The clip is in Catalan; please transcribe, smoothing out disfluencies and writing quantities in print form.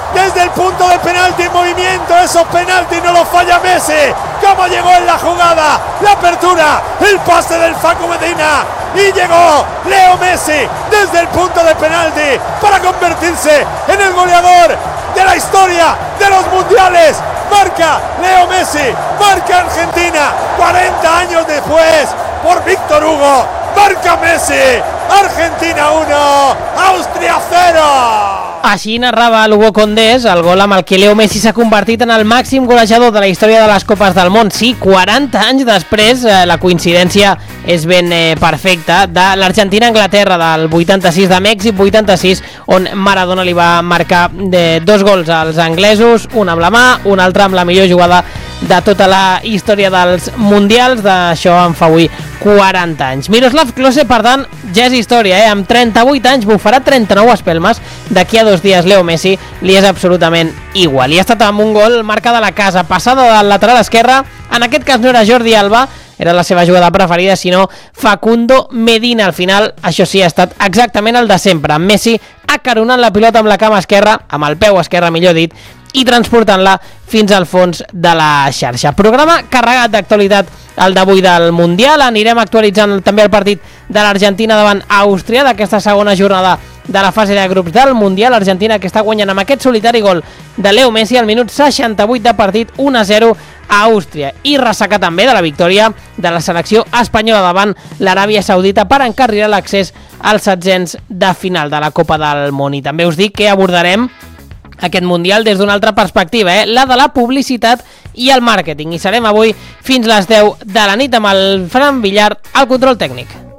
desde el punto de penalti en movimiento. Esos penaltis no los falla Messi. Cómo llegó en la jugada, la apertura, el pase del Facu Medina. Y llegó Leo Messi desde el punto de penalti para convertirse en el goleador de la historia de los mundiales. Marca Leo Messi, marca Argentina, 40 años después, por Víctor Hugo. Marca Messi, Argentina 1, Àustria 0. Així narrava l'Hugo Condés el gol amb el que Leo Messi s'ha convertit en el màxim golejador de la història de les Copes del Món. Sí, 40 anys després, la coincidència és ben perfecta, de l'Argentina-Anglaterra del 86, de Mèxic 86, on Maradona li va marcar 2 gols als anglesos, un amb la mà, un altre amb la millor jugada de tota la història dels mundials. D'això en fa avui 40 anys. Miroslav Klose, per tant, ja és història, amb 38 anys, bufarà 39 espelmes. D'aquí a 2 dies Leo Messi li és absolutament igual. I ha estat amb un gol, marca de la casa, passada del lateral esquerre. En aquest cas no era Jordi Alba, era la seva jugada preferida, sinó Facundo Medina. Al final, això sí, ha estat exactament el de sempre. Messi acaronant la pilota amb la cama esquerra, amb el peu esquerre, millor dit, i transportant-la fins al fons de la xarxa. Programa carregat d'actualitat el d'avui del Mundial. Anirem actualitzant també el partit de l'Argentina davant Àustria d'aquesta segona jornada de la fase de grups del Mundial. Argentina que està guanyant amb aquest solitari gol de Leo Messi al minut 68 de partit, 1-0 a Àustria. I ressaca també de la victòria de la selecció espanyola davant l'Aràbia Saudita per encarrilar l'accés als setzents de final de la Copa del Món. I també us dic que abordarem aquest Mundial des d'una altra perspectiva, la de la publicitat i el màrqueting. I serem avui fins les 10 de la nit amb el Fran Villar al control tècnic.